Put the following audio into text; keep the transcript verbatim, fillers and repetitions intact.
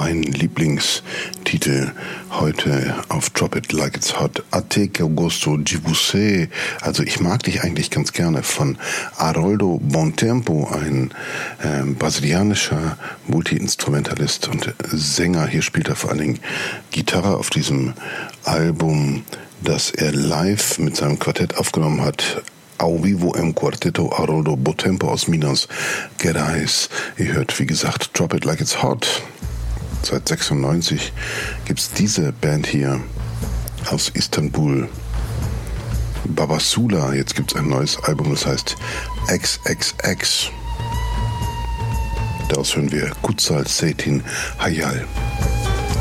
mein Lieblingstitel heute auf Drop It Like It's Hot. Até que eu gosto de você. Also ich mag dich eigentlich ganz gerne, von Haroldo Bontempo, ein äh, brasilianischer Multi-Instrumentalist und Sänger. Hier spielt er vor allen Dingen Gitarre auf diesem Album, das er live mit seinem Quartett aufgenommen hat. Ao vivo im Quarteto Haroldo Bontempo aus Minas Gerais. Ihr hört, wie gesagt, Drop It Like It's Hot. Seit sechsundneunzig gibt es diese Band hier aus Istanbul. Babasula. Jetzt gibt es ein neues Album, das heißt X X X. Daraus hören wir Kutsal Seytin Hayal.